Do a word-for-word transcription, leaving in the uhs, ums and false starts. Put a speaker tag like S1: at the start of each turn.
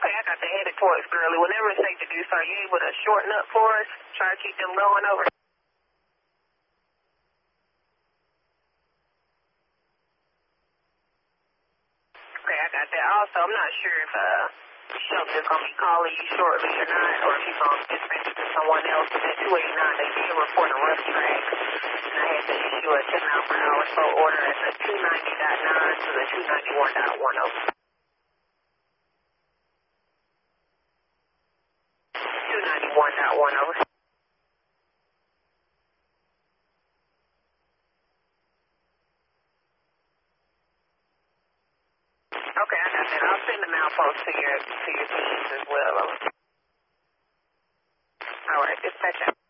S1: Okay, I got the headed towards Gurley. Whenever it's safe to do so, are you able to shorten up for us? Try to keep them going over. Okay, I got that. Also, I'm not sure if uh, Shelby is going to be calling you shortly or not, or if he's going to dispatch it to someone else. But at two eighty-nine, they did report a rough track, and I had to issue a ten mile per hour slow order at the two ninety point nine to the two ninety-one point one oh. two ninety-one point one oh. Okay, I got that. I'll send the malpost to your to your teams as well. All right, dispatch out.